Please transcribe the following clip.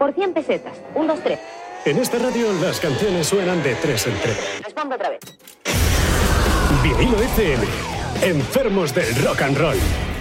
Por 100 pesetas. 1, 2, 3. En esta radio las canciones suenan de 3 en 3. Respondo otra vez. Vinilo FM. Enfermos del rock and roll.